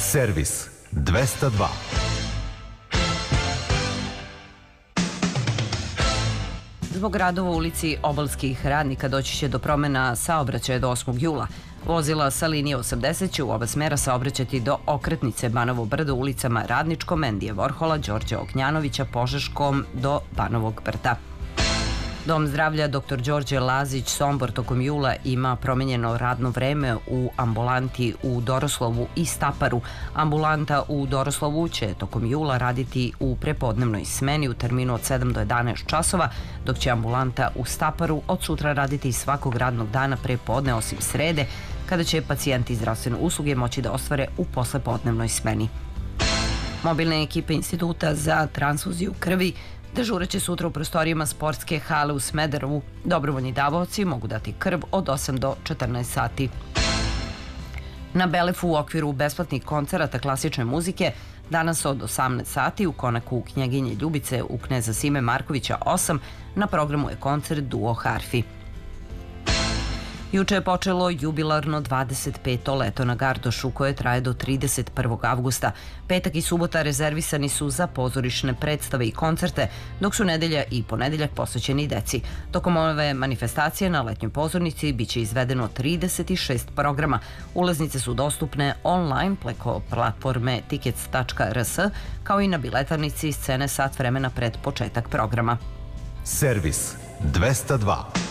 Servis 202. Zbog radova u ulici Obalskih radnika doći će do promena saobraćaja do 8. jula. Vozila sa linije 80 će u oba smera saobraćati do okretnice Banovo brdo ulicama Radničkom, Endije Vorhola, Đorđa Ognjanovića, Požeškom do Banovog brda. Dom zdravlja dr. Đorđe Lazić Sombor tokom jula ima promenjeno radno vreme u ambulanti u Doroslovu i Staparu. Ambulanta u Doroslovu će tokom jula raditi u prepodnevnoj smeni u terminu od 7 do 11 časova, dok će ambulanta u Staparu od sutra raditi svakog radnog dana prepodne osim srede, kada će pacijenti zdravstvene usluge moći da ostvare u poslepodnevnoj smeni. Mobilne ekipe Instituta za transfuziju krvi dežuraće sutra u prostorijama sportske hale u Smederevu. Dobrovoljni davaoci mogu dati krv od 8 do 14 sati. Na Belefu u okviru besplatnih koncerata klasične muzike danas od 18 sati u konaku Knjaginje Ljubice u Kneza Sime Markovića 8 na programu je koncert Duo Harfi. Juče je počelo jubilarno 25. leto na Gardošu koje traje do 31. avgusta. Petak i subota rezervisani su za pozorišne predstave i koncerte, dok su nedelja i ponedeljak posvećeni deci. Tokom ove manifestacije na letnjoj pozornici biće izvedeno 36 programa. Ulaznice su dostupne online preko platforme tickets.rs kao i na biletarnici scene sat vremena pred početak programa. Servis 202.